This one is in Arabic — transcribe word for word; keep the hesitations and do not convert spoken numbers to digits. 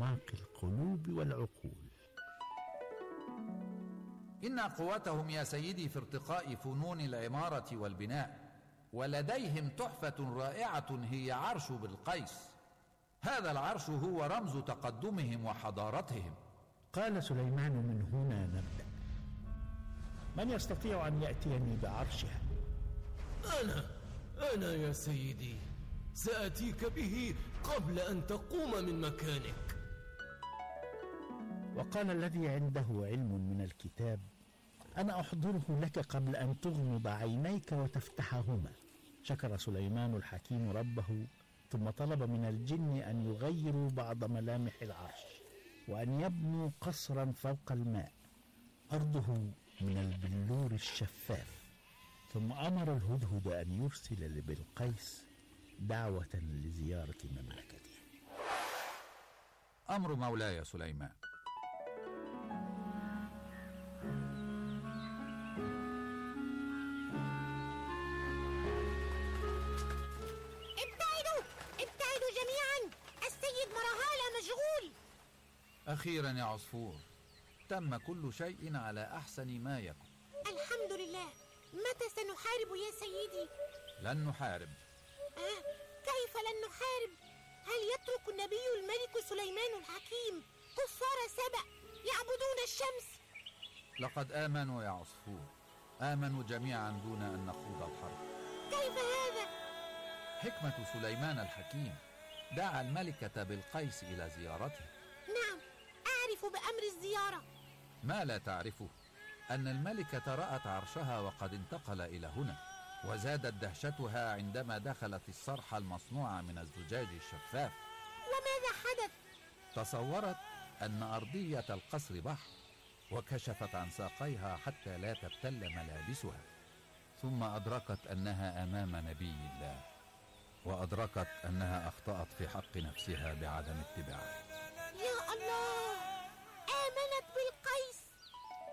أعماق القلوب والعقول. إن قوتهم يا سيدي في ارتقاء فنون العمارة والبناء، ولديهم تحفة رائعة هي عرش بلقيس. هذا العرش هو رمز تقدمهم وحضارتهم. قال سليمان: من هنا نبدأ. من يستطيع أن يأتيني بعرشها؟ أنا أنا يا سيدي، سأتيك به قبل أن تقوم من مكانك. وقال الذي عنده علم من الكتاب: أنا أحضره لك قبل أن تغمض عينيك وتفتحهما. شكر سليمان الحكيم ربه، ثم طلب من الجن أن يغيروا بعض ملامح العرش، وأن يبنوا قصرا فوق الماء أرضه من البلور الشفاف. ثم أمر الهدهد أن يرسل لبلقيس دعوة لزيارة مملكته. أمر مولاي سليمان. ابتعدوا ابتعدوا جميعا، السيد مرهالة مشغول. أخيرا يا عصفور، تم كل شيء على أحسن ما يكون. الحمد لله. متى سنحارب يا سيدي؟ لن نحارب. آه كيف لن نحارب؟ هل يترك النبي الملك سليمان الحكيم كفار سبأ يعبدون الشمس؟ لقد آمنوا يا عصفور، آمنوا جميعا دون أن نخوض الحرب. كيف هذا؟ حكمة سليمان الحكيم، دعا الملكة بلقيس إلى زيارته. نعم، أعرف بأمر الزيارة. ما لا تعرفه أن الملكة رأت عرشها وقد انتقل إلى هنا، وزادت دهشتها عندما دخلت الصرح المصنوع من الزجاج الشفاف. وماذا حدث؟ تصورت أن أرضية القصر بحر، وكشفت عن ساقيها حتى لا تبتل ملابسها. ثم أدركت أنها أمام نبي الله، وأدركت أنها أخطأت في حق نفسها بعدم اتباعه. يا الله، آمنت بالقيس